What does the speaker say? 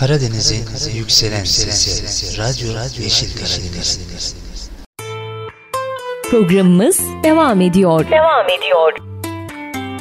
Karadeniz'in yükselen sesi, Radyo Yeşil Karadeniz. Programımız devam ediyor.